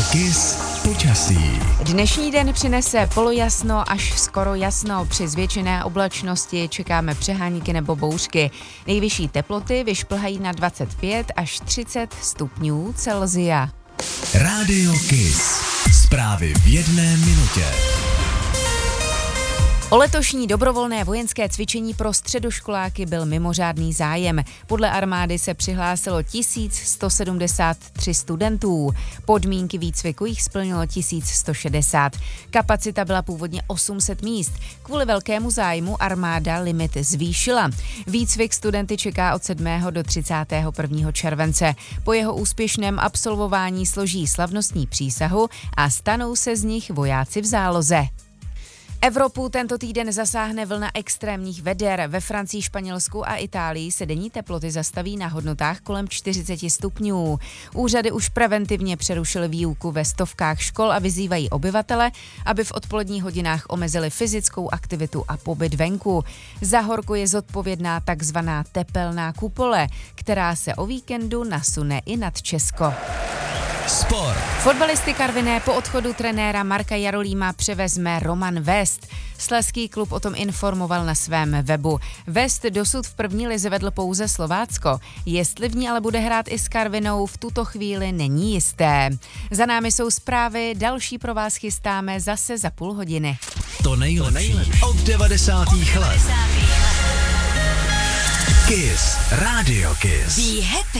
Kiss počasí. Dnešní den přinese polojasno až skoro jasno. Při zvětšené oblačnosti čekáme přehánky nebo bouřky. Nejvyšší teploty vyšplhají na 25 až 30 stupňů Celsia. Rádio Kiss. Zprávy v jedné minutě. O letošní dobrovolné vojenské cvičení pro středoškoláky byl mimořádný zájem. Podle armády se přihlásilo 1173 studentů. Podmínky výcviku jich splnilo 1160. Kapacita byla původně 800 míst. Kvůli velkému zájmu armáda limit zvýšila. Výcvik studenty čeká od 7. do 31. července. Po jeho úspěšném absolvování složí slavnostní přísahu a stanou se z nich vojáci v záloze. Evropu tento týden zasáhne vlna extrémních veder. Ve Francii, Španělsku a Itálii se denní teploty zastaví na hodnotách kolem 40 stupňů. Úřady už preventivně přerušily výuku ve stovkách škol a vyzývají obyvatele, aby v odpoledních hodinách omezili fyzickou aktivitu a pobyt venku. Za horko je zodpovědná takzvaná tepelná kupole, která se o víkendu nasune i nad Česko. Sport. Fotbalisty Karviné po odchodu trenéra Marka Jarolíma převezme Roman Vest. Slezský klub o tom informoval na svém webu. Vest dosud v první lize vedl pouze Slovácko. Jestli v ní ale bude hrát i s Karvinou, v tuto chvíli není jisté. Za námi jsou zprávy, další pro vás chystáme zase za půl hodiny. To nejlepší od 90. let. Kiss. Rádio Kiss. Be happy.